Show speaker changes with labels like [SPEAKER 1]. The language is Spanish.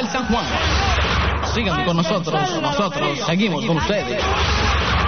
[SPEAKER 1] del San Juan. Sigan con nosotros seguimos con ustedes.